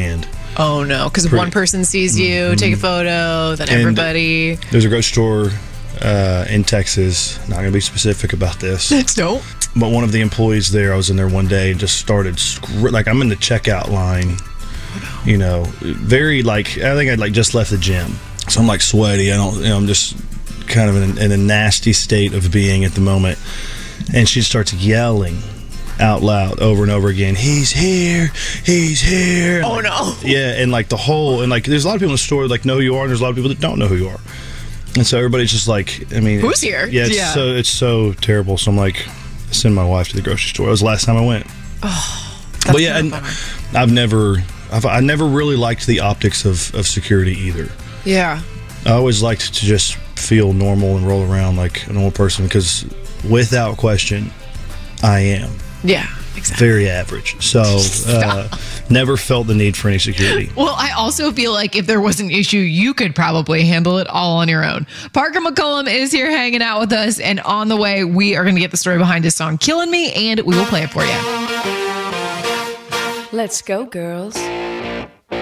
hand. Oh, no. Because one person sees you, take a photo, then everybody. There's a grocery store in Texas. Not going to be specific about this. Nope. But one of the employees there, I was in there one day and just started, like, I'm in the checkout line, you know, very, like, I think I'd, like, just left the gym. So I'm, like, sweaty. I'm just kind of in a nasty state of being at the moment. And she starts yelling out loud over and over again, he's here. And oh, no. Yeah, and like there's a lot of people in the store like know who you are, and there's a lot of people that don't know who you are. And so everybody's just like, I mean, who's here? Yeah, it's so terrible. So I'm like, I send my wife to the grocery store. That was the last time I went. Oh, but yeah, and I never really liked the optics of security either. Yeah. I always liked to just feel normal and roll around like a normal person, because without question, I am. Yeah, exactly. Very average. So never felt the need for any security. Well, I also feel like if there was an issue, you could probably handle it all on your own. Parker McCollum is here hanging out with us. And on the way, we are going to get the story behind his song, Killing Me, and we will play it for you. Let's go, girls.